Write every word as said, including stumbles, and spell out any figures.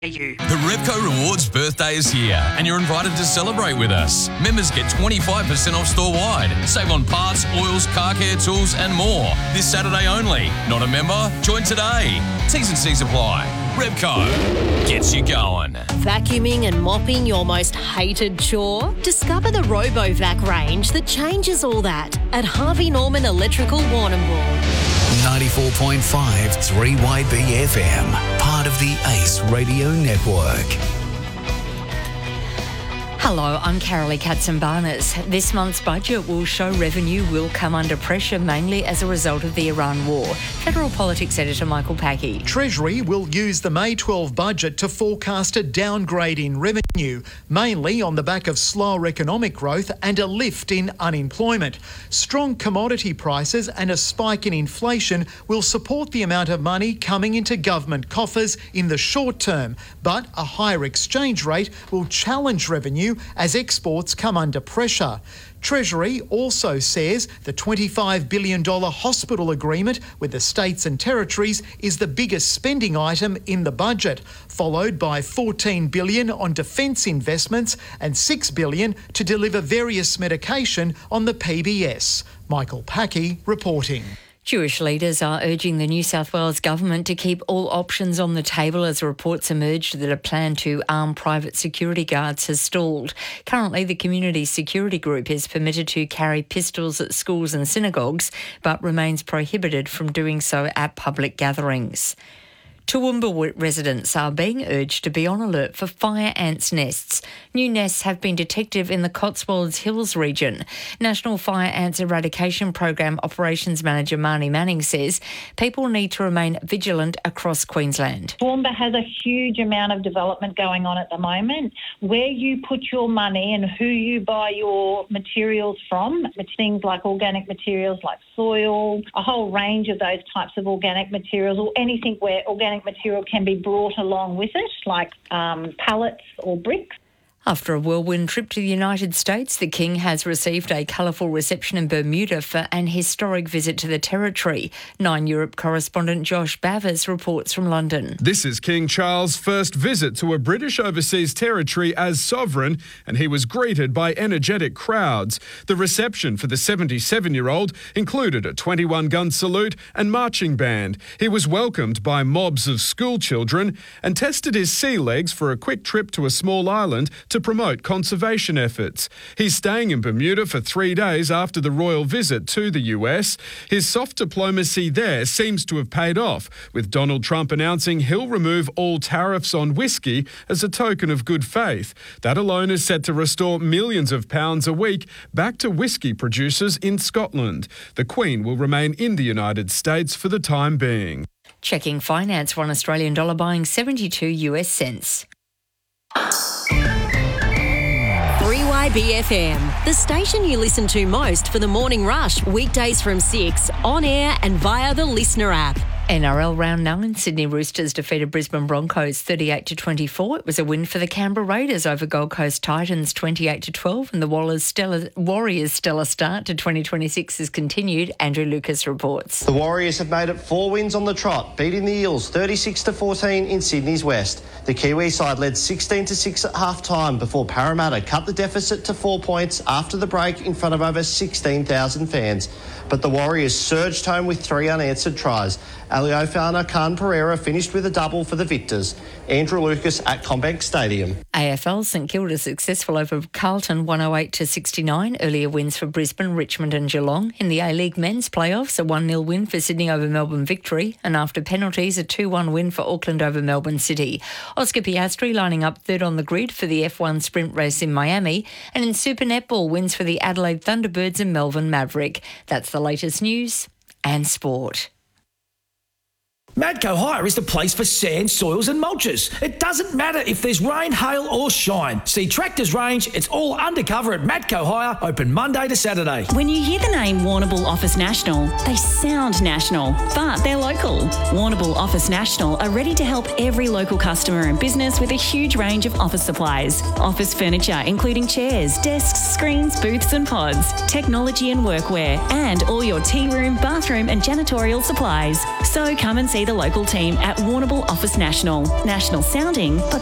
You. The Repco Rewards birthday is here and you're invited to celebrate with us. Members get twenty-five percent off store-wide. Save on parts, oils, car care tools and more. This Saturday only. Not a member? Join today. T's and C's apply. Repco gets you going. Vacuuming and mopping your most hated chore? Discover the RoboVac range that changes all that at Harvey Norman Electrical Warrnambool. ninety-four point five three Y B F M, part of the Ace Radio Network. Hello, I'm Carolee Katzenbarnes. This month's budget will show revenue will come under pressure mainly as a result of the Iran war. Federal Politics Editor Michael Packey. Treasury will use the May twelfth budget to forecast a downgrade in revenue, mainly on the back of slower economic growth and a lift in unemployment. Strong commodity prices and a spike in inflation will support the amount of money coming into government coffers in the short term, but a higher exchange rate will challenge revenue as exports come under pressure. Treasury also says the twenty-five billion dollars hospital agreement with the states and territories is the biggest spending item in the budget, followed by fourteen billion dollars on defence investments and six billion dollars to deliver various medication on the P B S. Michael Packey reporting. Jewish leaders are urging the New South Wales government to keep all options on the table as reports emerged that a plan to arm private security guards has stalled. Currently, the Community Security Group is permitted to carry pistols at schools and synagogues, but remains prohibited from doing so at public gatherings. Toowoomba residents are being urged to be on alert for fire ants' nests. New nests have been detected in the Cotswolds Hills region. National Fire Ants Eradication Program Operations Manager Marnie Manning says people need to remain vigilant across Queensland. Toowoomba has a huge amount of development going on at the moment. Where you put your money and who you buy your materials from, it's things like organic materials like soil, a whole range of those types of organic materials, or anything where organic material can be brought along with it, like um, pallets or bricks. After a whirlwind trip to the United States, the King has received a colourful reception in Bermuda for an historic visit to the territory. Nine Europe correspondent Josh Bavers reports from London. This is King Charles' first visit to a British overseas territory as sovereign, and he was greeted by energetic crowds. The reception for the seventy-seven-year-old included a twenty-one gun salute and marching band. He was welcomed by mobs of school children and tested his sea legs for a quick trip to a small island to promote conservation efforts. He's staying in Bermuda for three days after the royal visit to the U S. His soft diplomacy there seems to have paid off, with Donald Trump announcing he'll remove all tariffs on whiskey as a token of good faith. That alone is set to restore millions of pounds a week back to whiskey producers in Scotland. The Queen will remain in the United States for the time being. Checking finance, one Australian dollar buying seventy-two US cents. three Y B F M, the station you listen to most for the morning rush, weekdays from six, on air and via the Listener app. N R L round nine, Sydney Roosters defeated Brisbane Broncos thirty-eight to twenty-four. It was a win for the Canberra Raiders over Gold Coast Titans twenty-eight to twelve, and the Warriors' stellar, Warriors' stellar start to twenty twenty-six has continued. Andrew Lucas reports. The Warriors have made it four wins on the trot, beating the Eels thirty-six to fourteen in Sydney's West. The Kiwi side led sixteen to six at half-time before Parramatta cut the deficit to four points after the break in front of over sixteen thousand fans. But the Warriors surged home with three unanswered tries. Aliofana Khan Pereira finished with a double for the victors. Andrew Lucas at CommBank Stadium. A F L, St Kilda successful over Carlton one oh eight to sixty-nine. Earlier wins for Brisbane, Richmond and Geelong. In the A-League men's playoffs, a one nil win for Sydney over Melbourne Victory, and after penalties, a two one win for Auckland over Melbourne City. Oscar Piastri lining up third on the grid for the F one sprint race in Miami, and in Super Netball, wins for the Adelaide Thunderbirds and Melbourne Maverick. That's the latest news and sport. Madco Hire is the place for sand, soils and mulches. It doesn't matter if there's rain, hail or shine. See Tractors Range, it's all undercover at Madco Hire, open Monday to Saturday. When you hear the name Warrnambool Office National, they sound national, but they're local. Warrnambool Office National are ready to help every local customer and business with a huge range of office supplies. Office furniture including chairs, desks, screens, booths and pods, technology and workwear, and all your tea room, bathroom and janitorial supplies. So come and see see the local team at Warrnambool Office National. National sounding, but